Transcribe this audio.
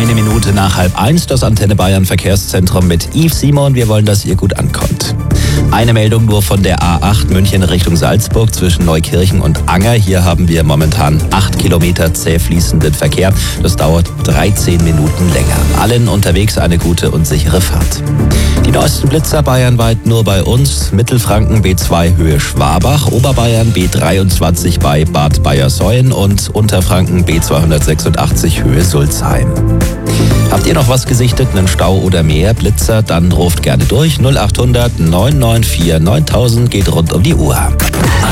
Eine Minute nach 12:30, das Antenne Bayern Verkehrszentrum mit Yves Simon. Wir wollen, dass ihr gut ankommt. Eine Meldung nur von der A8 München Richtung Salzburg zwischen Neukirchen und Anger. Hier haben wir momentan 8 Kilometer zäh fließenden Verkehr. Das dauert 13 Minuten länger. Allen unterwegs eine gute und sichere Fahrt. Die neuesten Blitzer bayernweit nur bei uns. Mittelfranken B2 Höhe Schwabach, Oberbayern B23 bei Bad Bayersoien und Unterfranken B286 Höhe Sulzheim. Habt ihr noch was gesichtet, einen Stau oder mehr Blitzer? Dann ruft gerne durch 0800 994 9000, geht rund um die Uhr.